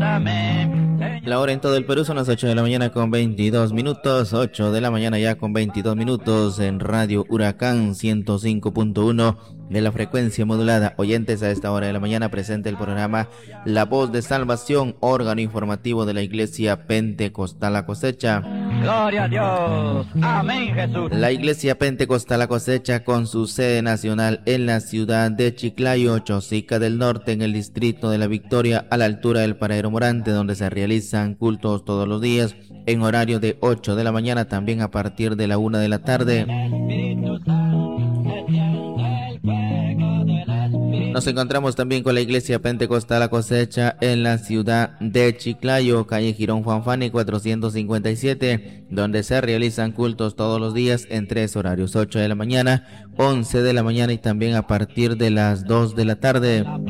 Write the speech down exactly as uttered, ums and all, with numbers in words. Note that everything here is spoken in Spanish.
La hora en todo el Perú son las ocho de la mañana con veintidós minutos, ocho de la mañana ya con veintidós minutos en Radio Huracán ciento cinco punto uno de la frecuencia modulada. Oyentes, a esta hora de la mañana presenta el programa La Voz de Salvación, órgano informativo de la Iglesia Pentecostal La Cosecha. Gloria a Dios. Amén, Jesús. La Iglesia Pentecostal La Cosecha, con su sede nacional en la ciudad de Chiclayo, Chosica del Norte, en el distrito de La Victoria, a la altura del Paradero Morante, donde se realizan cultos todos los días en horario de ocho de la mañana, también a partir de la una de la tarde. Nos encontramos también con la Iglesia Pentecostal La Cosecha en la ciudad de Chiclayo, calle Girón Juanfani cuatrocientos cincuenta y siete, donde se realizan cultos todos los días en tres horarios: ocho de la mañana, once de la mañana y también a partir de las dos de la tarde.